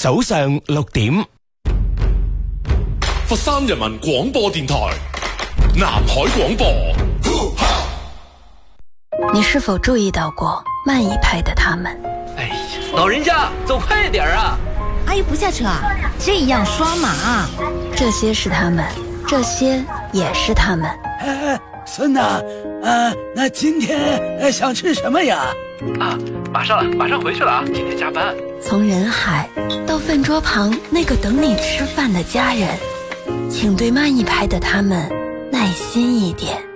早上6點， 佛山人民廣播電台南海廣播。 你是否注意到過慢一拍的他們？ 哎呀，老人家走快點啊！ 阿姨不下車啊，這樣刷碼啊。 這些是他們，這些也是他們。 孫吶，那今天想吃什麼呀？ 啊，馬上回去了啊，今天加班。 從人海到飯桌旁那個等你吃飯的家人，請對慢一拍的他們耐心一點。